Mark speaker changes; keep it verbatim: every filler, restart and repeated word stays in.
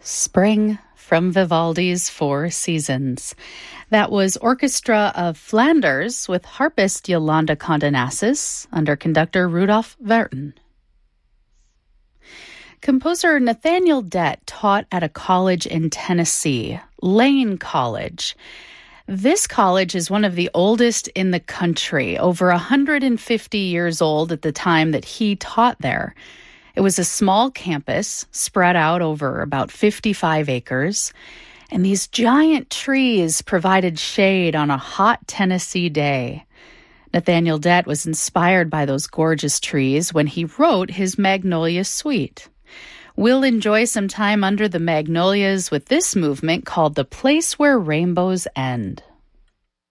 Speaker 1: Spring from Vivaldi's Four Seasons. That was Orchestra of Flanders with harpist Yolanda Condonassis under conductor Rudolf Verton. Composer Nathaniel Dett taught at a college in Tennessee, Lane College. This college is one of the oldest in the country, over one hundred fifty years old at the time that he taught there. It was a small campus spread out over about fifty-five acres, and these giant trees provided shade on a hot Tennessee day. Nathaniel Dett was inspired by those gorgeous trees when he wrote his Magnolia Suite. We'll enjoy some time under the magnolias with this movement called The Place Where Rainbows End.